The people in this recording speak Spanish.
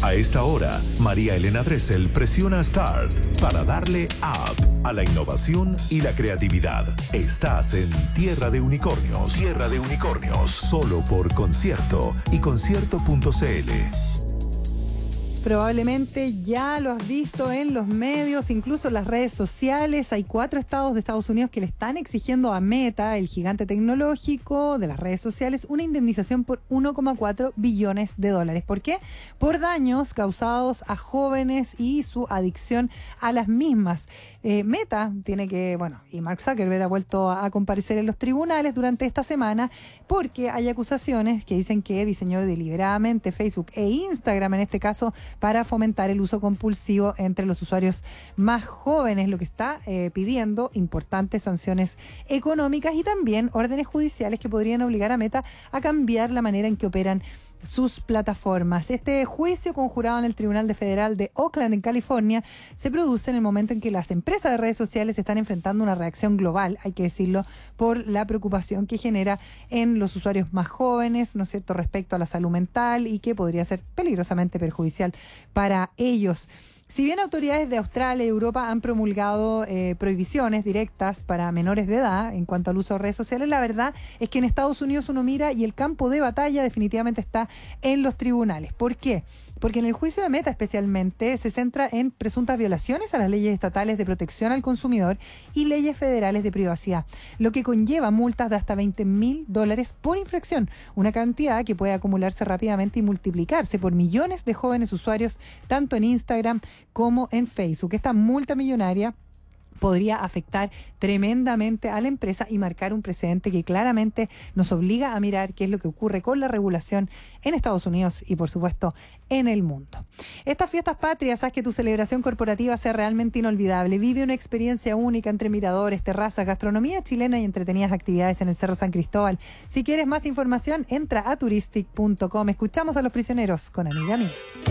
A esta hora, María Elena Dressel presiona Start para darle up a la innovación y la creatividad. Estás en Tierra de Unicornios. Tierra de Unicornios. Solo por Concierto y concierto.cl. Probablemente ya lo has visto en los medios, incluso en las redes sociales. Hay 4 estados de Estados Unidos que le están exigiendo a Meta, el gigante tecnológico de las redes sociales, una indemnización por $1,4 billones. ¿Por qué? Por daños causados a jóvenes y su adicción a las mismas. Meta tiene que, y Mark Zuckerberg ha vuelto a comparecer en los tribunales durante esta semana porque hay acusaciones que dicen que diseñó deliberadamente Facebook e Instagram, en este caso, para fomentar el uso compulsivo entre los usuarios más jóvenes, lo que está pidiendo importantes sanciones económicas y también órdenes judiciales que podrían obligar a Meta a cambiar la manera en que operan sus plataformas. Este juicio conjurado en el Tribunal Federal de Oakland, en California, se produce en el momento en que las empresas de redes sociales están enfrentando una reacción global, hay que decirlo, por la preocupación que genera en los usuarios más jóvenes, ¿no es cierto?, respecto a la salud mental y que podría ser peligrosamente perjudicial para ellos. Si bien autoridades de Australia y Europa han promulgado prohibiciones directas para menores de edad en cuanto al uso de redes sociales, la verdad es que en Estados Unidos uno mira y el campo de batalla definitivamente está en los tribunales. ¿Por qué? Porque en el juicio de Meta especialmente se centra en presuntas violaciones a las leyes estatales de protección al consumidor y leyes federales de privacidad, lo que conlleva multas de hasta $20,000 por infracción, una cantidad que puede acumularse rápidamente y multiplicarse por millones de jóvenes usuarios tanto en Instagram como en Facebook. Esta multa millonaria podría afectar tremendamente a la empresa y marcar un precedente que claramente nos obliga a mirar qué es lo que ocurre con la regulación en Estados Unidos y, por supuesto, en el mundo. Estas fiestas patrias, haz que tu celebración corporativa sea realmente inolvidable. Vive una experiencia única entre miradores, terrazas, gastronomía chilena y entretenidas actividades en el Cerro San Cristóbal. Si quieres más información, entra a turistic.com. Escuchamos a Los Prisioneros con Amiga Mía.